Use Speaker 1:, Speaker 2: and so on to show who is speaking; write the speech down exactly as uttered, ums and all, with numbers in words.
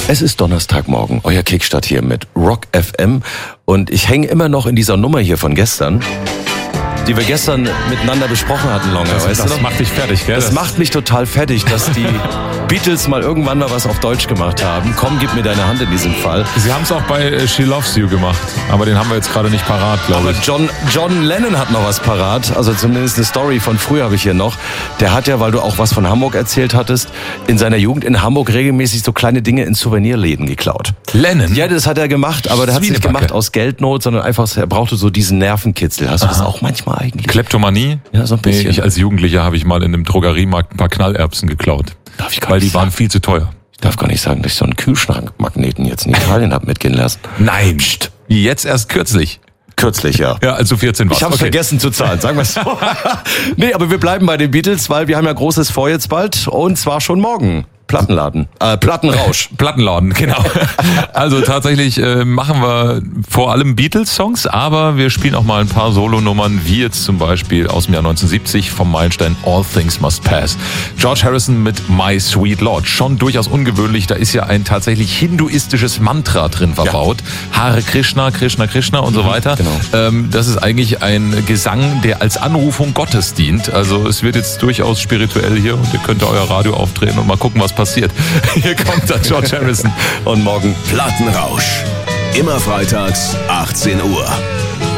Speaker 1: Es ist Donnerstagmorgen, euer Kickstart hier mit Rock F M und ich hänge immer noch in dieser Nummer hier von gestern, die wir gestern miteinander besprochen hatten, Longe.
Speaker 2: Das,
Speaker 1: weißt
Speaker 2: das
Speaker 1: du?
Speaker 2: macht dich fertig, gell?
Speaker 1: Das,
Speaker 2: Das
Speaker 1: macht mich total fertig, dass die Beatles mal irgendwann mal was auf Deutsch gemacht haben. Komm, gib mir deine Hand in diesem Fall.
Speaker 2: Sie haben es auch bei äh, She Loves You gemacht, aber den haben wir jetzt gerade nicht parat, glaube
Speaker 1: Aber
Speaker 2: ich.
Speaker 1: John, John Lennon hat noch was parat, also zumindest eine Story von früher habe ich hier noch. Der hat ja, weil du auch was von Hamburg erzählt hattest, in seiner Jugend in Hamburg regelmäßig so kleine Dinge in Souvenirläden geklaut.
Speaker 2: Lennon?
Speaker 1: Ja, das hat er gemacht, aber der hat es nicht gemacht aus Geldnot, sondern einfach, er brauchte so diesen Nervenkitzel. Hast du Aha. das auch manchmal eigentlich?
Speaker 2: Kleptomanie?
Speaker 1: Ja, so ein bisschen.
Speaker 2: Nee, ich als Jugendlicher habe ich mal in einem Drogeriemarkt ein paar Knallerbsen geklaut.
Speaker 1: Darf ich gar
Speaker 2: Weil
Speaker 1: nicht
Speaker 2: die waren
Speaker 1: sagen.
Speaker 2: viel zu teuer.
Speaker 1: Ich darf gar nicht sagen, dass ich so einen Kühlschrankmagneten jetzt in Italien habe mitgehen lassen.
Speaker 2: Nein. Psst. Jetzt erst kürzlich.
Speaker 1: Kürzlich, ja.
Speaker 2: Ja, also vierzehn war's.
Speaker 1: Ich habe
Speaker 2: okay.
Speaker 1: vergessen zu zahlen, sagen wir es so. Nee, aber wir bleiben bei den Beatles, weil wir haben ja Großes vor jetzt bald und zwar schon morgen. Plattenladen, äh, Plattenrausch.
Speaker 2: Plattenladen, genau. Also tatsächlich äh, machen wir vor allem Beatles-Songs, aber wir spielen auch mal ein paar Solonummern, wie jetzt zum Beispiel aus dem Jahr neunzehnhundertsiebzig vom Meilenstein All Things Must Pass. George Harrison mit My Sweet Lord. Schon durchaus ungewöhnlich, da ist ja ein tatsächlich hinduistisches Mantra drin verbaut. Ja. Hare Krishna, Krishna, Krishna und so weiter.
Speaker 1: Genau.
Speaker 2: Ähm, das ist eigentlich ein Gesang, der als Anrufung Gottes dient. Also es wird jetzt durchaus spirituell hier und ihr könnt euer Radio aufdrehen und mal gucken, was passiert. Hier kommt dann George Harrison.
Speaker 1: Und morgen
Speaker 3: Plattenrausch. Immer freitags, achtzehn Uhr.